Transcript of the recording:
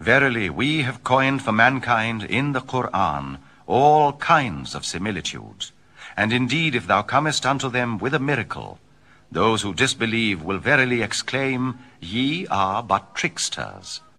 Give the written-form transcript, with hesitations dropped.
Verily, we have coined for mankind in the Qur'an all kinds of similitudes. And indeed, if thou comest unto them with a miracle, those who disbelieve will verily exclaim, Ye are but tricksters.